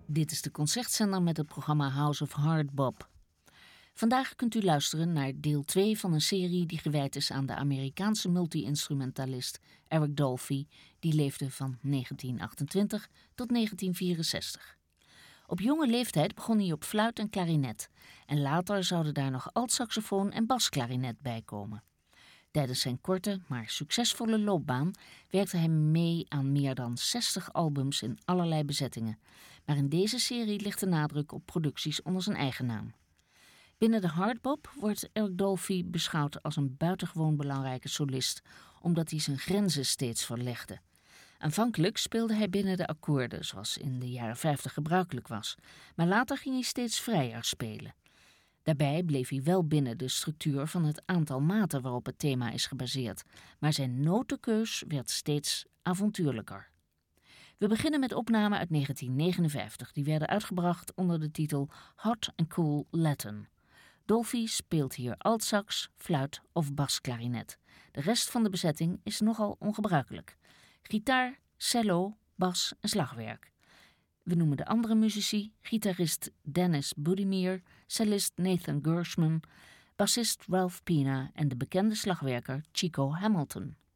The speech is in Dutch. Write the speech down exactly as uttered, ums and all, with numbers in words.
Dit is de Concertzender met het programma House of Hardbop. Vandaag kunt u luisteren naar deel twee van een serie die gewijd is aan de Amerikaanse multi-instrumentalist Eric Dolphy, die leefde van negentien achtentwintig tot negentien vierenzestig. Op jonge leeftijd begon hij op fluit en klarinet en later zouden daar nog altsaxofoon en basklarinet bij komen. Tijdens zijn korte, maar succesvolle loopbaan werkte hij mee aan meer dan zestig albums in allerlei bezettingen. Maar in deze serie ligt de nadruk op producties onder zijn eigen naam. Binnen de hardbop wordt Eric Dolphy beschouwd als een buitengewoon belangrijke solist, omdat hij zijn grenzen steeds verlegde. Aanvankelijk speelde hij binnen de akkoorden, zoals in de jaren vijftig gebruikelijk was, maar later ging hij steeds vrijer spelen. Daarbij bleef hij wel binnen de structuur van het aantal maten waarop het thema is gebaseerd, maar zijn notenkeus werd steeds avontuurlijker. We beginnen met opnamen uit negentien negenenvijftig, die werden uitgebracht onder de titel Hot and Cool Latin. Dolphy speelt hier altsax, fluit of basklarinet. De rest van de bezetting is nogal ongebruikelijk. Gitaar, cello, bas en slagwerk. We noemen de andere muzici gitarist Dennis Budimir, cellist Nathan Gershman, bassist Ralph Pina en de bekende slagwerker Chico Hamilton.